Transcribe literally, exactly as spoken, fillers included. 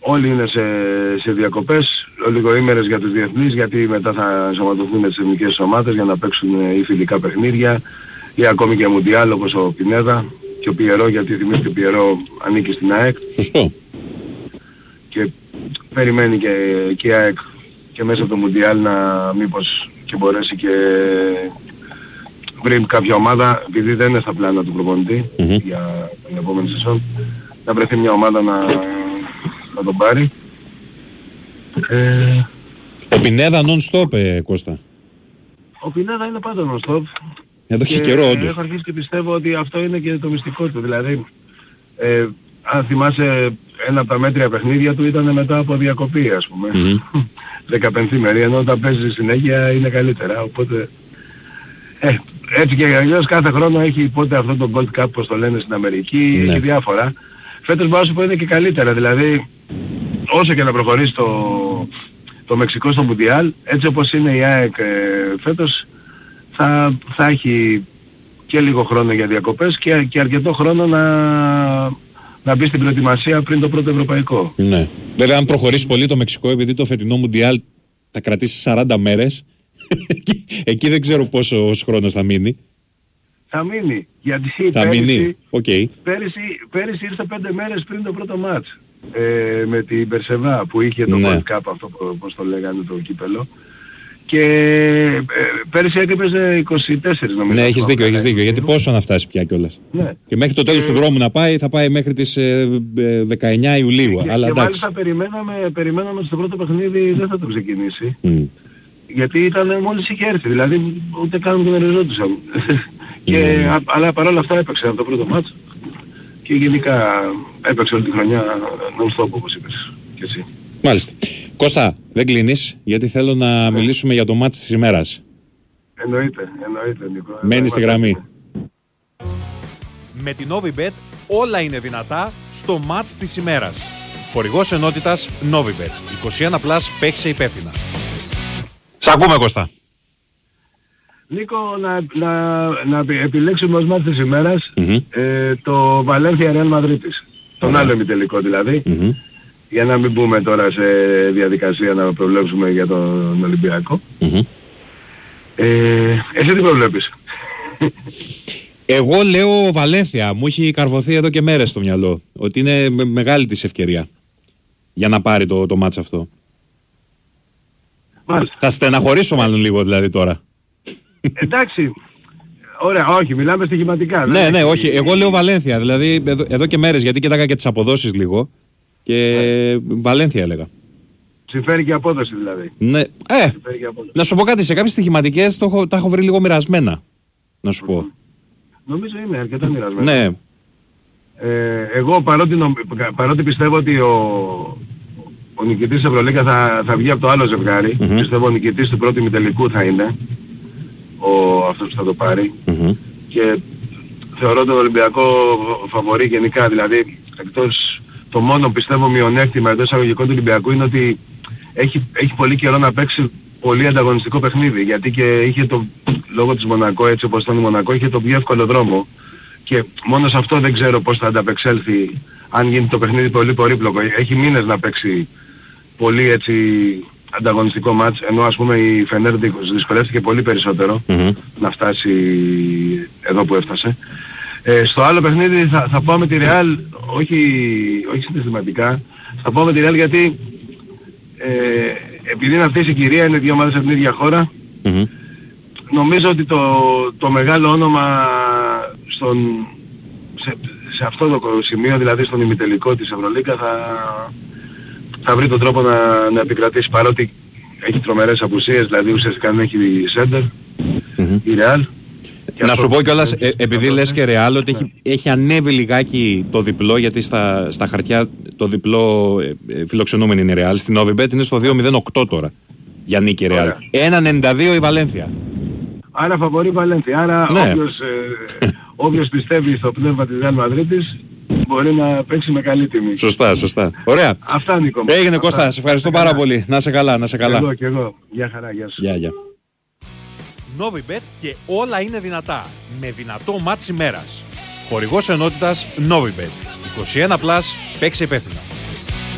όλοι είναι σε, σε διακοπές, ολιγοήμερες για τους διεθνείς, γιατί μετά θα ενσωματωθούν με τις εθνικές ομάδες για να παίξουν ή φιλικά παιχνίδια ή ακόμη και μουντιάλ όπως ο Πινέδα και ο Πιερό, γιατί θυμίστε ο Πιερό ανήκει στην ΑΕΚ. Σωστό. Και περιμένει και, και η ΑΕΚ και μέσα από το μουντιάλ να μήπως και μπορέσει και βρει κάποια ομάδα, επειδή δεν είναι στα πλάνα του προπονητή mm-hmm. για την επόμενη σεζόν, να βρεθεί μια ομάδα να, να τον πάρει. Ε, ο Πινέδα non-stop, ε, Κώστα. Ο Πινέδα είναι πάντα non-stop. Εδώ έχει καιρό όντως. Έχω αρχίσει και πιστεύω ότι αυτό είναι και το μυστικό του. Δηλαδή, ε, αν θυμάσαι, ένα από τα μέτρια παιχνίδια του ήταν μετά από διακοπή, ας πούμε. Mm-hmm. δεκαπενθήμερη, ενώ όταν παίζει συνέχεια είναι καλύτερα. Οπότε, ε, έτσι και αλλιώς κάθε χρόνο έχει πότε αυτό το Gold Cup, όπως το λένε στην Αμερική, ναι. έχει διάφορα. Φέτος μπορώ να σου πω είναι και καλύτερα. Δηλαδή, όσο και να προχωρήσει το, το Μεξικό στο Μουντιάλ, έτσι όπως είναι η ΑΕΚ ε, φέτος, θα, θα έχει και λίγο χρόνο για διακοπές και, και αρκετό χρόνο να, να μπει στην προετοιμασία πριν το πρώτο ευρωπαϊκό. Ναι. Βέβαια, αν προχωρήσει πολύ το Μεξικό, επειδή το φετινό Μουντιάλ θα κρατήσει σαράντα μέρες, εκεί, εκεί δεν ξέρω πόσο χρόνος θα μείνει. Θα μείνει. Γιατί θα πέρυσι, μείνει. Okay. Πέρυσι, πέρυσι ήρθε πέντε μέρες πριν το πρώτο μάτς ε, με την Περσεβά που είχε το ναι. World Cup, αυτό πώς το λέγανε το κύπελο. Και ε, πέρυσι έκρυπεζε είκοσι τέσσερις νομίζω. Ναι, έχεις δίκιο, έχεις δίκιο. Γιατί πόσο να φτάσει πια κιόλας. Ναι. Και μέχρι το τέλος και... του δρόμου να πάει, θα πάει μέχρι τις ε, ε, δεκαεννιά Ιουλίου. Και, αλλά και εντάξει. μάλιστα περιμέναμε, περιμέναμε ότι στο πρώτο παιχνίδι δεν θα το ξεκινήσει. Mm. Γιατί ήταν μόλις είχε έρθει, δηλαδή ούτε καν τον εριζόντουσαν. και, mm. Αλλά παρόλα αυτά έπαιξε από το πρώτο μάτς και γενικά έπαιξε όλη τη χρονιά non-stop όπως είπες και εσύ. Μάλιστα. Κώστα, δεν κλείνεις, γιατί θέλω να yeah. μιλήσουμε για το μάτς της ημέρας. Εννοείται, εννοείται Νίκο. Μένεις στη γραμμή. Με την Novibet όλα είναι δυνατά στο μάτς της ημέρας. Χορηγός ενότητας Novibet. είκοσι ένα πλας, παίξε υπεύθυνα. Σ' ακούμε Κώστα. Νίκο, να, να, να επιλέξουμε ως μάτς της ημέρας mm-hmm. ε, το Valencia Real Madrid. Τον άλλο ημιτελικό δηλαδή. Mm-hmm. Για να μην μπούμε τώρα σε διαδικασία να προβλέψουμε για τον Ολυμπιακό. Mm-hmm. Ε, εσύ τι προβλέπεις? Εγώ λέω Βαλένθια. Μου έχει καρβωθεί εδώ και μέρες στο μυαλό. Ότι είναι με, μεγάλη της ευκαιρία για να πάρει το, το μάτς αυτό. Μάλιστα. Θα στεναχωρήσω μάλλον λίγο δηλαδή τώρα. Εντάξει. Ωραία, όχι, μιλάμε στοιχηματικά. Ναι, ναι, ναι, όχι. Εγώ λέω Βαλένθια. Δηλαδή εδώ, εδώ και μέρες, γιατί κοιτάγα και τις αποδόσεις λίγο. Και ναι. Βαλένθια έλεγα. Συμφέρει και απόδοση δηλαδή. Ναι. Ε, να σου πω κάτι, σε κάποιες στοιχηματικές το έχω, τα έχω βρει λίγο μοιρασμένα. Να σου πω. Νομίζω είναι αρκετά μοιρασμένα. Ναι. Ε, εγώ παρότι, νομ, παρότι πιστεύω ότι ο, ο νικητής της Ευρωλίγκα θα, θα βγει από το άλλο ζευγάρι, mm-hmm. πιστεύω ο νικητής του πρώτου ημιτελικού θα είναι ο, αυτός που θα το πάρει. Mm-hmm. Και θεωρώ τον Ολυμπιακό φαβορί γενικά, δηλαδή εκτός το μόνο πιστεύω μειονέκτημα εντός εισαγωγικών του Ολυμπιακού είναι ότι έχει, έχει πολύ καιρό να παίξει πολύ ανταγωνιστικό παιχνίδι, γιατί και είχε το, λόγω της Μονακό, έτσι όπως ήταν η Μονακό, είχε το πιο εύκολο δρόμο και μόνο σε αυτό δεν ξέρω πώς θα ανταπεξέλθει αν γίνει το παιχνίδι πολύ πολύπλοκο. Έχει μήνες να παίξει πολύ έτσι ανταγωνιστικό μάτς, ενώ ας πούμε η Φενέρ δυσκολεύτηκε πολύ περισσότερο mm-hmm. να φτάσει εδώ που έφτασε. Ε, στο άλλο παιχνίδι θα, θα πάω με τη Real, όχι, όχι συναισθηματικά, θα πάω με τη Real γιατί ε, επειδή είναι αυτή η συγκυρία, είναι δύο ομάδες από την ίδια χώρα, mm-hmm. νομίζω ότι το, το μεγάλο όνομα στον, σε, σε αυτό το σημείο, δηλαδή στον ημιτελικό της Ευρωλίγκα, θα, θα βρει τον τρόπο να, να επικρατήσει, παρότι έχει τρομερές απουσίες, δηλαδή ουσιαστικά δεν έχει σέντερ, mm-hmm. η Real. Να σου πω κιόλας, ε, επειδή λες και Real, ότι έχει, έχει ανέβει λιγάκι το διπλό, γιατί στα, στα χαρτιά το διπλό ε, φιλοξενούμενη είναι η Real. Στην Novibet είναι στο δύο μηδέν οκτώ τώρα για νίκη Real. ένα ενενήντα δύο η Βαλένθια. Άρα φαβορεί Βαλένθια. Άρα ναι. όποιος, ε, όποιος πιστεύει στο πνεύμα της Real Madrid μπορεί να παίξει με καλή τιμή. Σωστά, σωστά. Ωραία. Αυτά Νίκο. Έγινε Κώστα, σε ευχαριστώ πάρα πολύ. Να σε καλά, να σε καλά. Και εγώ και εγώ. Γεια χαρά, γεια σου. Γεια, γεια. Novibet και όλα είναι δυνατά. Με δυνατό μάτς ημέρας. Χορηγός ενότητας Novibet. είκοσι ένα πλας, παίξε υπεύθυνα.